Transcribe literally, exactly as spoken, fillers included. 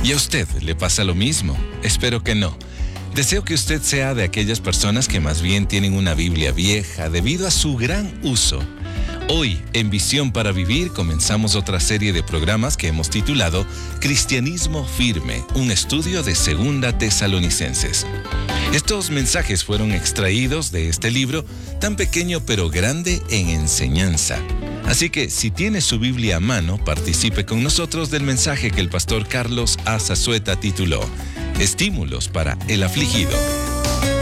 ¿Y a usted le pasa lo mismo? Espero que no. Deseo que usted sea de aquellas personas que más bien tienen una Biblia vieja debido a su gran uso. Hoy, en Visión para Vivir, comenzamos otra serie de programas que hemos titulado Cristianismo Firme, un estudio de Segunda Tesalonicenses. Estos mensajes fueron extraídos de este libro, tan pequeño pero grande en enseñanza. Así que, si tiene su Biblia a mano, participe con nosotros del mensaje que el pastor Carlos A. Zazueta tituló Estímulos para el afligido.